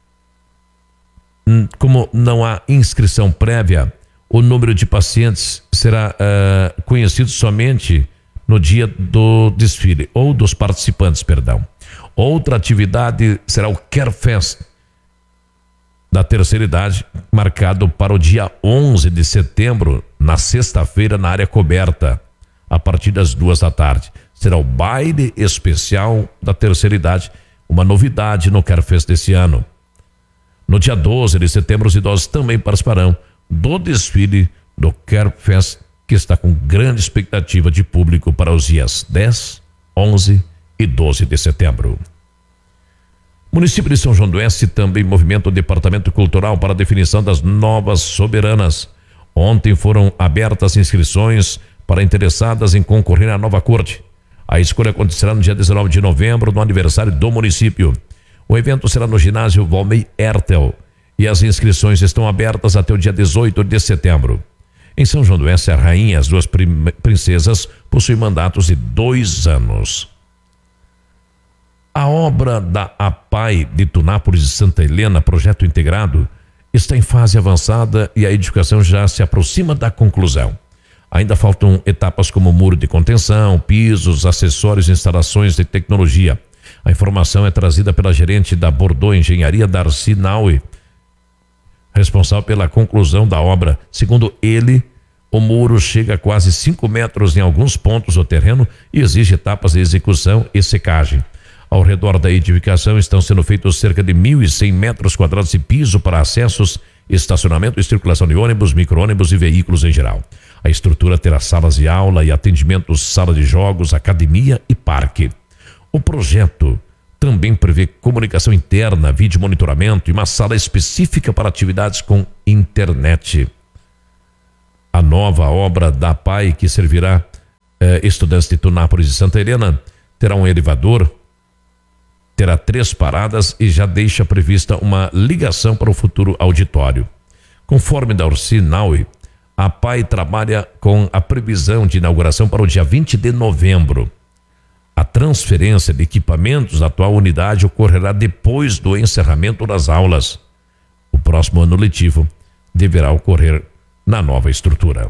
como não há inscrição prévia, o número de pacientes será uh, conhecido somente no dia do desfile, ou dos participantes, perdão. Outra atividade será o Care Fest da terceira idade, marcado para o dia onze de setembro, na sexta-feira, na área coberta, a partir das duas da tarde. Será o baile especial da terceira idade, uma novidade no Care Fest desse ano. No dia doze de setembro, os idosos também participarão do desfile do Care Fest, que está com grande expectativa de público para os dias dez, onze e doze de setembro. O município de São João do Oeste também movimenta o Departamento Cultural para a definição das novas soberanas. Ontem foram abertas inscrições para interessadas em concorrer à nova corte. A escolha acontecerá no dia dezenove de novembro, no aniversário do município. O evento será no ginásio Valmei Ertel e as inscrições estão abertas até o dia dezoito de setembro. Em São João do Oeste, a rainha e as duas princesas possuem mandatos de dois anos. A obra da APAI de Tunápolis de Santa Helena, projeto integrado, está em fase avançada e a edificação já se aproxima da conclusão. Ainda faltam etapas como muro de contenção, pisos, acessórios e instalações de tecnologia. A informação é trazida pela gerente da Bordeaux Engenharia, Darcy Naui, responsável pela conclusão da obra. Segundo ele, O muro chega a quase cinco metros em alguns pontos do terreno e exige etapas de execução e secagem. Ao redor da edificação estão sendo feitos cerca de mil e cem metros quadrados de piso para acessos, estacionamento e circulação de ônibus, micro-ônibus e veículos em geral. A estrutura terá salas de aula e atendimentos, sala de jogos, academia e parque. O projeto também prevê comunicação interna, vídeo monitoramento e uma sala específica para atividades com internet. A nova obra da P A I, que servirá eh, estudantes de Tunápolis e Santa Helena, terá um elevador, terá três paradas e já deixa prevista uma ligação para o futuro auditório. Conforme Darcy Naui, a P A I trabalha com a previsão de inauguração para o dia vinte de novembro. A transferência de equipamentos da atual unidade ocorrerá depois do encerramento das aulas. O próximo ano letivo deverá ocorrer na nova estrutura.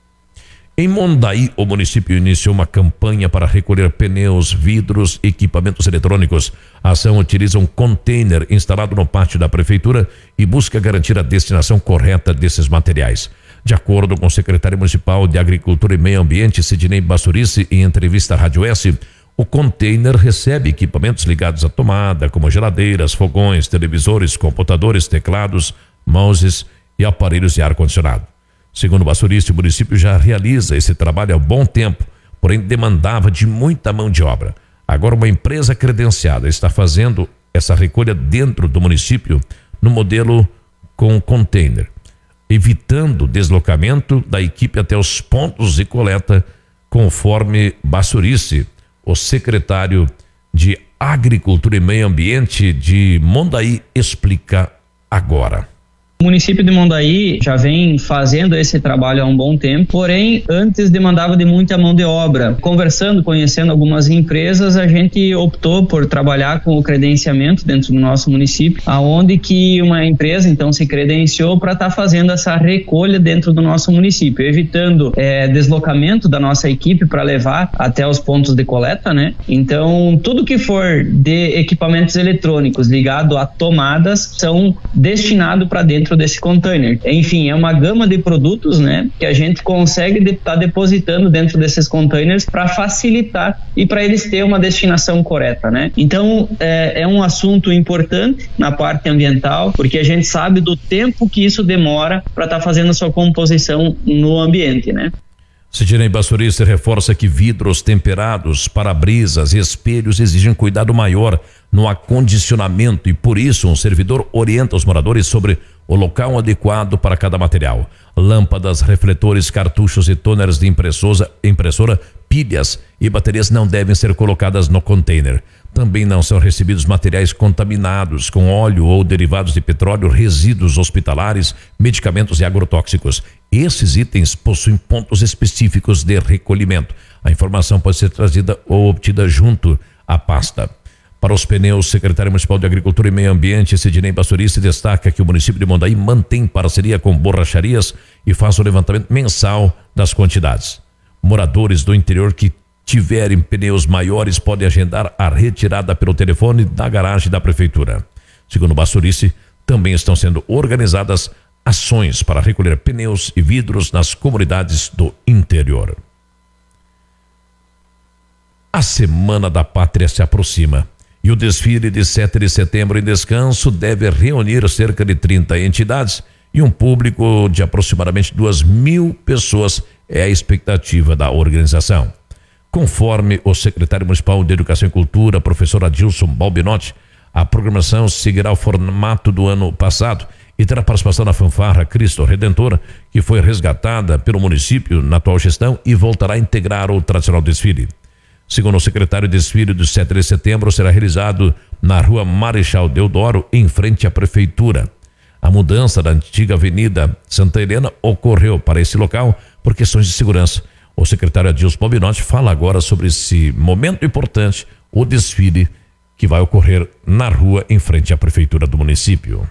Em Mondaí, o município iniciou uma campanha para recolher pneus, vidros e equipamentos eletrônicos. A ação utiliza um container instalado no pátio da prefeitura e busca garantir a destinação correta desses materiais. De acordo com o secretário municipal de Agricultura e Meio Ambiente, Sidney Bassurice, em entrevista à Rádio S, o container recebe equipamentos ligados à tomada, como geladeiras, fogões, televisores, computadores, teclados, mouses e aparelhos de ar-condicionado. Segundo Bassurice, o município já realiza esse trabalho há bom tempo, porém demandava de muita mão de obra. Agora uma empresa credenciada está fazendo essa recolha dentro do município no modelo com container, evitando o deslocamento da equipe até os pontos de coleta, conforme Bassurice, o secretário de Agricultura e Meio Ambiente de Mondaí, explica agora. O município de Mondaí já vem fazendo esse trabalho há um bom tempo, porém antes demandava de muita mão de obra. Conversando, conhecendo algumas empresas, a gente optou por trabalhar com o credenciamento dentro do nosso município, aonde que uma empresa então se credenciou para estar tá fazendo essa recolha dentro do nosso município, evitando é, deslocamento da nossa equipe para levar até os pontos de coleta, né? Então tudo que for de equipamentos eletrônicos ligado a tomadas são destinados para dentro desse container. Enfim, é uma gama de produtos, né, que a gente consegue estar de, depositando dentro desses containers para facilitar e para eles terem uma destinação correta, né? Então, é, é um assunto importante na parte ambiental, porque a gente sabe do tempo que isso demora para estar tá fazendo sua composição no ambiente, né? Sidney Bassurice reforça que vidros temperados, para-brisas e espelhos exigem cuidado maior no acondicionamento e por isso um servidor orienta os moradores sobre o local adequado para cada material. Lâmpadas, refletores, cartuchos e toners de impressora, impressora, pilhas e baterias não devem ser colocadas no container. Também não são recebidos materiais contaminados com óleo ou derivados de petróleo, resíduos hospitalares, medicamentos e agrotóxicos. Esses itens possuem pontos específicos de recolhimento. A informação pode ser trazida ou obtida junto à pasta. Para os pneus, o secretário municipal de Agricultura e Meio Ambiente, Sidney Bassurice, destaca que o município de Mondaí mantém parceria com borracharias e faz o levantamento mensal das quantidades. Moradores do interior que tiverem pneus maiores podem agendar a retirada pelo telefone da garagem da prefeitura. Segundo Bassurice, também estão sendo organizadas ações para recolher pneus e vidros nas comunidades do interior. A Semana da Pátria se aproxima e o desfile de sete de setembro em Descanso deve reunir cerca de trinta entidades e um público de aproximadamente duas mil pessoas é a expectativa da organização. Conforme o secretário municipal de Educação e Cultura, professor Adilson Balbinotti, a programação seguirá o formato do ano passado e terá participação na fanfarra Cristo Redentor, que foi resgatada pelo município na atual gestão e voltará a integrar o tradicional desfile. Segundo o secretário, o desfile do sete de setembro será realizado na rua Marechal Deodoro, em frente à prefeitura. A mudança da antiga avenida Santa Helena ocorreu para esse local por questões de segurança. O secretário Adilson Balbinotti fala agora sobre esse momento importante, o desfile que vai ocorrer na rua em frente à prefeitura do município.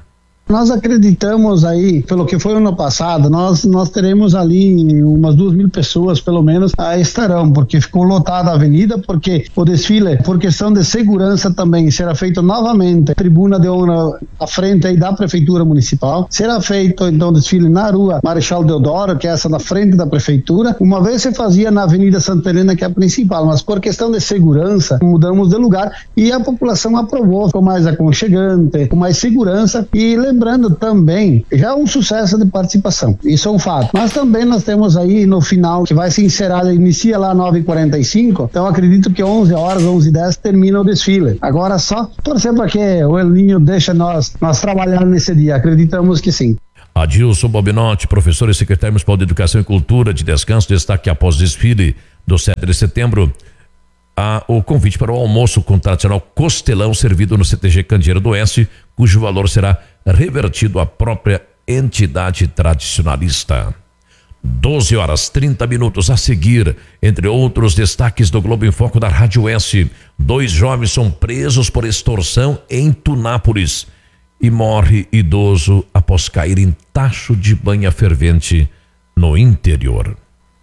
Nós acreditamos aí, pelo que foi ano passado, nós, nós teremos ali umas duas mil pessoas, pelo menos, a estarão, porque ficou lotada a avenida, porque o desfile, por questão de segurança também, será feito novamente tribuna de honra à frente aí da Prefeitura Municipal, será feito então desfile na rua Marechal Deodoro, que é essa na frente da Prefeitura. Uma vez se fazia na Avenida Santa Helena, que é a principal, mas por questão de segurança, mudamos de lugar e a população aprovou, ficou mais aconchegante, com mais segurança e lembrando também, já um sucesso de participação, isso é um fato, mas também nós temos aí no final, que vai se encerrar, inicia lá nove e quarenta e cinco, então acredito que onze horas, onze e dez termina o desfile. Agora só torcer para que o El Niño deixe nós, nós trabalhar nesse dia, acreditamos que sim. Adilson Bobinotti, professor e secretário municipal de Educação e Cultura de Descanso, destaque após o desfile do sete de setembro, a, o convite para o almoço com o tradicional costelão servido no C T G Candeeiro do Oeste, cujo valor será revertido à própria entidade tradicionalista. doze horas trinta minutos a seguir, entre outros destaques do Globo em Foco da Rádio Oeste, dois jovens são presos por extorsão em Tunápolis e morre idoso após cair em tacho de banha fervente no interior.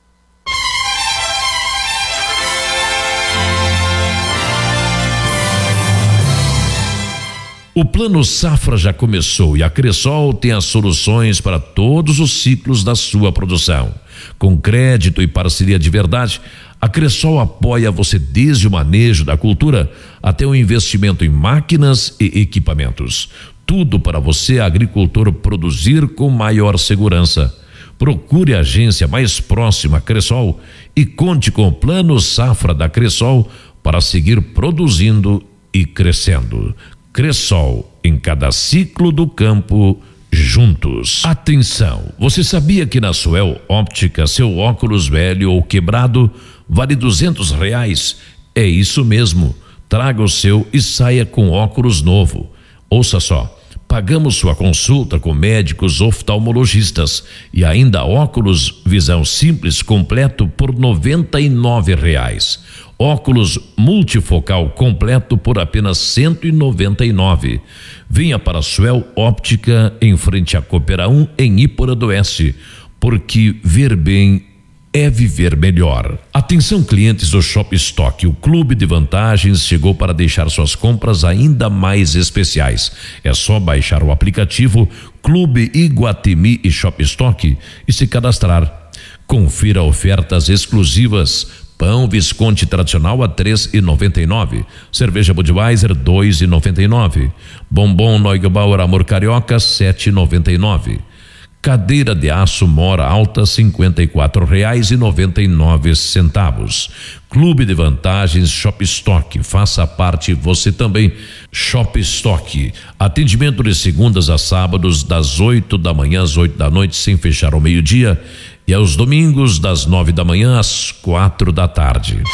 O Plano Safra já começou e a Cressol tem as soluções para todos os ciclos da sua produção. Com crédito e parceria de verdade, a Cressol apoia você desde o manejo da cultura até o investimento em máquinas e equipamentos. Tudo para você, agricultor, produzir com maior segurança. Procure a agência mais próxima à Cressol e conte com o Plano Safra da Cressol para seguir produzindo e crescendo. Cressol, em cada ciclo do campo, juntos. Atenção, você sabia que na Suel Óptica seu óculos velho ou quebrado vale duzentos reais? É isso mesmo, traga o seu e saia com óculos novo. Ouça só, pagamos sua consulta com médicos oftalmologistas e ainda óculos visão simples completo por noventa e nove reais. Óculos multifocal completo por apenas cento e noventa e nove. Venha para a Suel Óptica em frente à Coopera um em Ípora do Oeste, porque ver bem é viver melhor. Atenção clientes do Shop Stock, o clube de vantagens chegou para deixar suas compras ainda mais especiais. É só baixar o aplicativo Clube Iguatemi e Shop Stock e se cadastrar. Confira ofertas exclusivas. Pão Visconti tradicional a três e noventa e nove, cerveja Budweiser dois e noventa e nove, bombom Neugebauer Amor Carioca sete e noventa e nove, cadeira de aço Mora Alta cinquenta e quatro reais e noventa e nove centavos. Clube de vantagens Shop Stock, faça parte você também. Shop Stock, atendimento de segundas a sábados das oito da manhã às oito da noite sem fechar ao meio-dia e aos domingos das nove da manhã às quatro da tarde.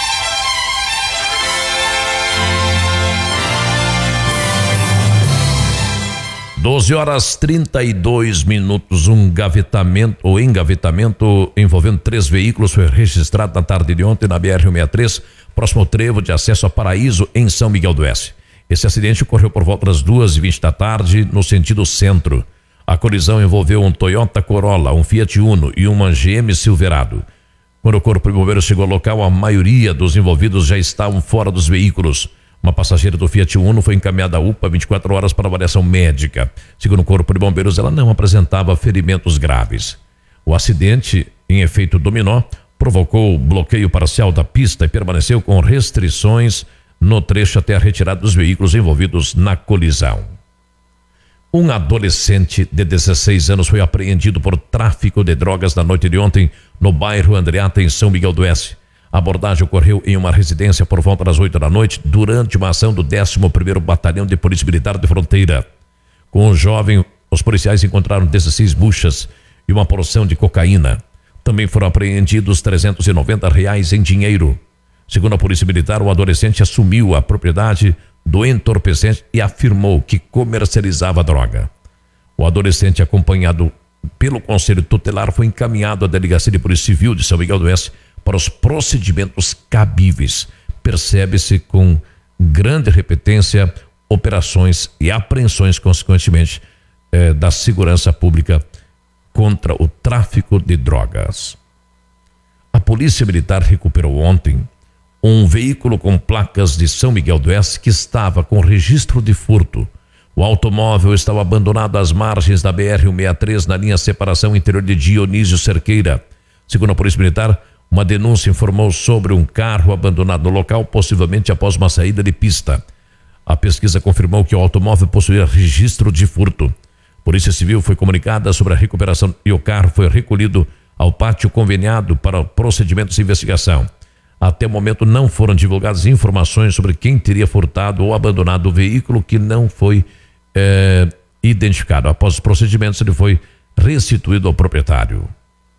doze horas trinta e dois minutos, um gavetamento ou engavetamento envolvendo três veículos foi registrado na tarde de ontem na B R cento e sessenta e três, próximo ao trevo de acesso a Paraíso, em São Miguel do Oeste. Esse acidente ocorreu por volta das duas e vinte da tarde, no sentido centro. A colisão envolveu um Toyota Corolla, um Fiat Uno e uma G M Silverado. Quando o corpo de bombeiros chegou ao local, a maioria dos envolvidos já estavam fora dos veículos. Uma passageira do Fiat Uno foi encaminhada à U P A vinte e quatro horas para avaliação médica. Segundo o corpo de bombeiros, ela não apresentava ferimentos graves. O acidente, em efeito dominó, provocou bloqueio parcial da pista e permaneceu com restrições no trecho até a retirada dos veículos envolvidos na colisão. Um adolescente de dezesseis anos foi apreendido por tráfico de drogas na noite de ontem no bairro Andreata, em São Miguel do Oeste. A abordagem ocorreu em uma residência por volta das oito da noite durante uma ação do décimo primeiro Batalhão de Polícia Militar de Fronteira. Com o jovem, os policiais encontraram dezesseis buchas e uma porção de cocaína. Também foram apreendidos trezentos e noventa reais em dinheiro. Segundo a Polícia Militar, o adolescente assumiu a propriedade do entorpecente e afirmou que comercializava droga. O adolescente, acompanhado pelo Conselho Tutelar, foi encaminhado à Delegacia de Polícia Civil de São Miguel do Oeste para os procedimentos cabíveis. Percebe-se com grande repetência operações e apreensões, consequentemente, eh, da Segurança Pública contra o tráfico de drogas. A Polícia Militar recuperou ontem um veículo com placas de São Miguel do Oeste que estava com registro de furto. O automóvel estava abandonado às margens da B R cento e sessenta e três na linha separação interior de Dionísio Cerqueira. Segundo a Polícia Militar, uma denúncia informou sobre um carro abandonado no local, possivelmente após uma saída de pista. A pesquisa confirmou que o automóvel possuía registro de furto. A Polícia Civil foi comunicada sobre a recuperação e o carro foi recolhido ao pátio conveniado para procedimentos de investigação. Até o momento não foram divulgadas informações sobre quem teria furtado ou abandonado o veículo, que não foi é, identificado. Após os procedimentos, ele foi restituído ao proprietário.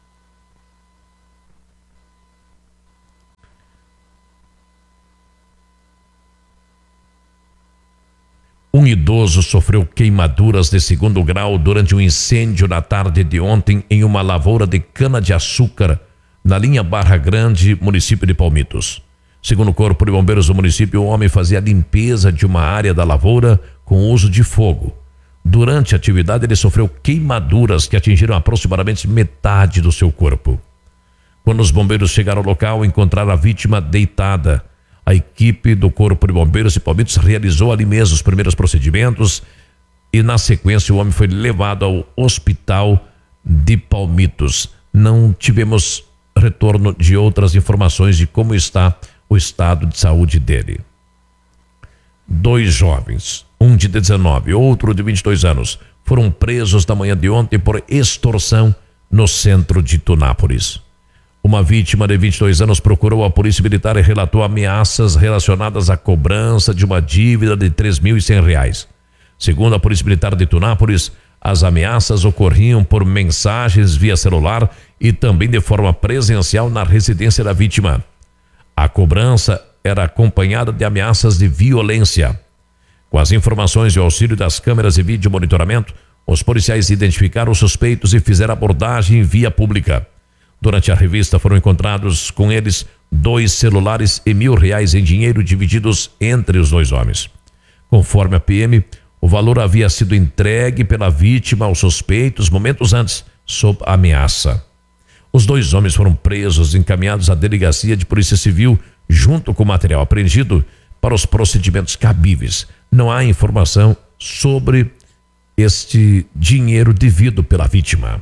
Um idoso sofreu queimaduras de segundo grau durante um incêndio na tarde de ontem em uma lavoura de cana-de-açúcar na linha Barra Grande, município de Palmitos. Segundo o Corpo de Bombeiros do município, o homem fazia a limpeza de uma área da lavoura com o uso de fogo. Durante a atividade, ele sofreu queimaduras que atingiram aproximadamente metade do seu corpo. Quando os bombeiros chegaram ao local, encontraram a vítima deitada. A equipe do Corpo de Bombeiros de Palmitos realizou ali mesmo os primeiros procedimentos e, na sequência, o homem foi levado ao hospital de Palmitos. Não tivemos retorno de outras informações de como está o estado de saúde dele. Dois jovens, um de dezenove, outro de vinte e dois anos, foram presos na manhã de ontem por extorsão no centro de Tunápolis. Uma vítima de vinte e dois anos procurou a Polícia Militar e relatou ameaças relacionadas à cobrança de uma dívida de três mil e cem reais. Segundo a Polícia Militar de Tunápolis, as ameaças ocorriam por mensagens via celular e também de forma presencial na residência da vítima. A cobrança era acompanhada de ameaças de violência. Com as informações e o auxílio das câmeras de vídeo monitoramento, os policiais identificaram os suspeitos e fizeram abordagem em via pública. Durante a revista foram encontrados com eles dois celulares e mil reais em dinheiro divididos entre os dois homens. Conforme a P M, o valor havia sido entregue pela vítima aos suspeitos momentos antes, sob ameaça. Os dois homens foram presos e encaminhados à delegacia de Polícia Civil, junto com o material apreendido, para os procedimentos cabíveis. Não há informação sobre este dinheiro devido pela vítima.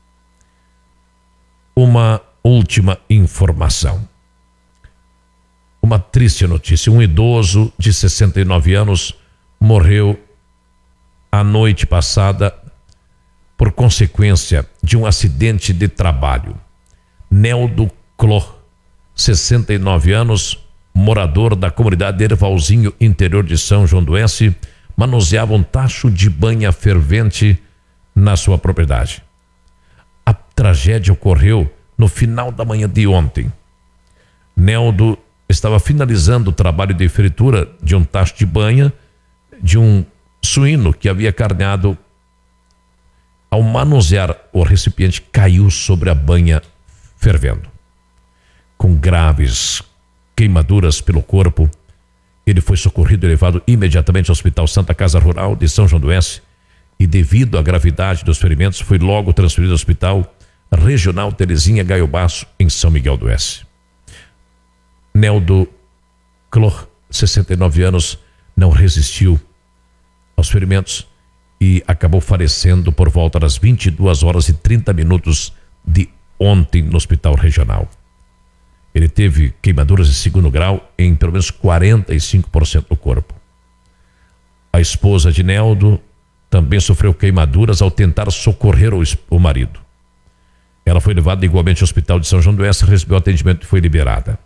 Uma última informação. Uma triste notícia. Um idoso de sessenta e nove anos morreu a noite passada por consequência de um acidente de trabalho. Neldo Clor, sessenta e nove anos, morador da comunidade Ervalzinho, interior de São João do Oeste, manuseava um tacho de banha fervente na sua propriedade. A tragédia ocorreu no final da manhã de ontem. Neldo estava finalizando o trabalho de fritura de um tacho de banha de um suíno que havia carneado. Ao manusear o recipiente, caiu sobre a banha fervendo. Com graves queimaduras pelo corpo, ele foi socorrido e levado imediatamente ao Hospital Santa Casa Rural de São João do Oeste e, devido à gravidade dos ferimentos, foi logo transferido ao Hospital Regional Terezinha Gaio Basso, em São Miguel do Oeste. Neldo Clor, sessenta e nove anos, não resistiu aos ferimentos e acabou falecendo por volta das vinte e duas horas e trinta minutos de ontem no Hospital Regional. Ele teve queimaduras de segundo grau em pelo menos quarenta e cinco por cento do corpo. A esposa de Neldo também sofreu queimaduras ao tentar socorrer o, o marido. Ela foi levada igualmente ao Hospital de São João do Oeste, recebeu atendimento e foi liberada.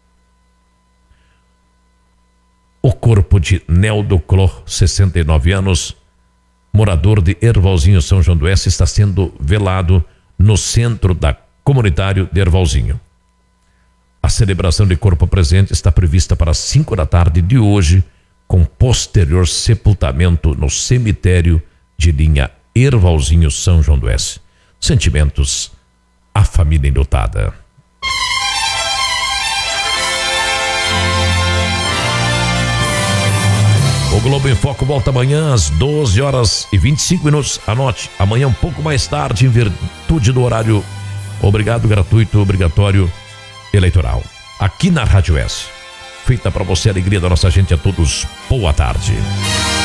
O corpo de Neldo Clor, sessenta e nove anos, morador de Ervalzinho, São João do Oeste, está sendo velado no centro da comunitário de Ervalzinho. A celebração de corpo presente está prevista para as cinco da tarde de hoje, com posterior sepultamento no cemitério de linha Ervalzinho, São João do Oeste. Sentimentos à família enlutada. O Globo em Foco volta amanhã às doze horas e vinte e cinco minutos. Anote, amanhã um pouco mais tarde, em virtude do horário obrigado, gratuito, obrigatório eleitoral. Aqui na Rádio S. Feita para você, a alegria da nossa gente. A todos, boa tarde.